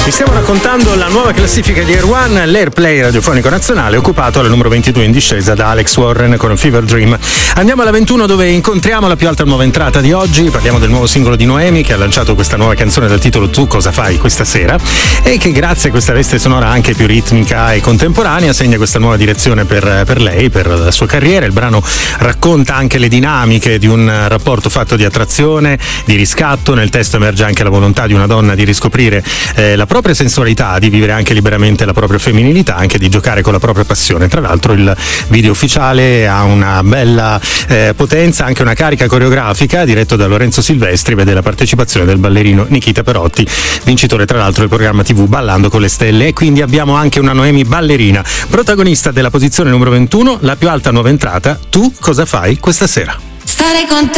Vi stiamo raccontando la nuova classifica di Air One, l'Airplay radiofonico nazionale, occupato alla numero 22 in discesa da Alex Warren con Fever Dream. Andiamo alla 21 dove incontriamo la più alta nuova entrata di oggi. Parliamo del nuovo singolo di Noemi che ha lanciato questa nuova canzone dal titolo Tu cosa fai questa sera e che grazie a questa veste sonora anche più ritmica e contemporanea segna questa nuova direzione per lei, per la sua carriera. Il brano racconta anche le dinamiche di un rapporto fatto di attrazione, di riscatto. Nel testo emerge anche la volontà di una donna di riscoprire la propria sensualità, di vivere anche liberamente la propria femminilità, anche di giocare con la propria passione. Tra l'altro il video ufficiale ha una bella potenza, anche una carica coreografica, diretto da Lorenzo Silvestri, vede la partecipazione del ballerino Nikita Perotti, vincitore tra l'altro del programma TV Ballando con le Stelle, e quindi abbiamo anche una Noemi ballerina, protagonista della posizione numero 21, la più alta nuova entrata. Tu cosa fai questa sera? Stare con te